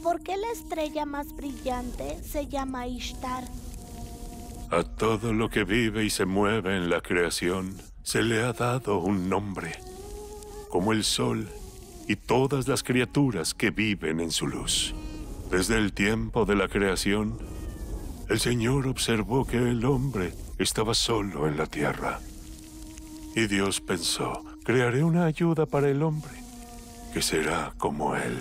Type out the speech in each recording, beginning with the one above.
¿Por qué la estrella más brillante se llama Ishtar? A todo lo que vive y se mueve en la creación se le ha dado un nombre, como el sol y todas las criaturas que viven en su luz. Desde el tiempo de la creación, el Señor observó que el hombre estaba solo en la tierra. Y Dios pensó, crearé una ayuda para el hombre, que será como él.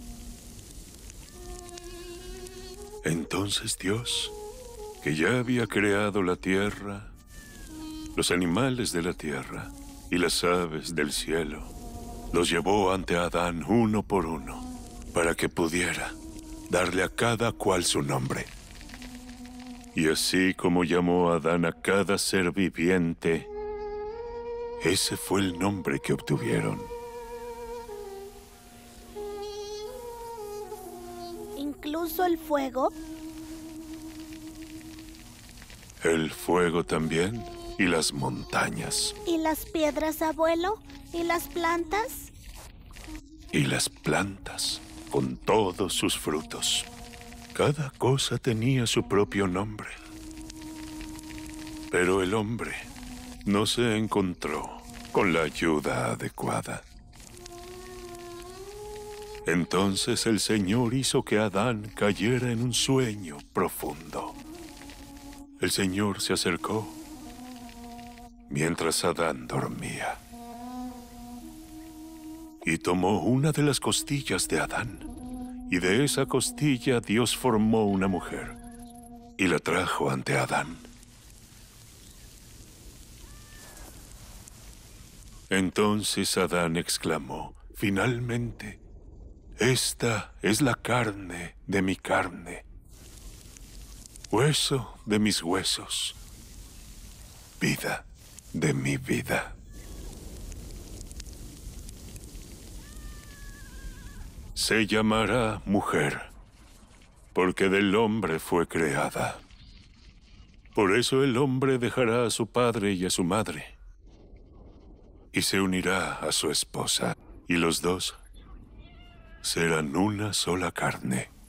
Entonces Dios, que ya había creado la tierra, los animales de la tierra y las aves del cielo, los llevó ante Adán uno por uno, para que pudiera darle a cada cual su nombre. Y así como llamó Adán a cada ser viviente, ese fue el nombre que obtuvieron. ¿Incluso el fuego? El fuego también, y las montañas. ¿Y las piedras, abuelo? ¿Y las plantas? Y las plantas, con todos sus frutos. Cada cosa tenía su propio nombre. Pero el hombre no se encontró con la ayuda adecuada. Entonces el Señor hizo que Adán cayera en un sueño profundo. El Señor se acercó mientras Adán dormía y tomó una de las costillas de Adán, y de esa costilla Dios formó una mujer y la trajo ante Adán. Entonces Adán exclamó, finalmente, esta es la carne de mi carne, hueso de mis huesos, vida de mi vida. Se llamará mujer, porque del hombre fue creada. Por eso el hombre dejará a su padre y a su madre, y se unirá a su esposa, y los dos serán una sola carne.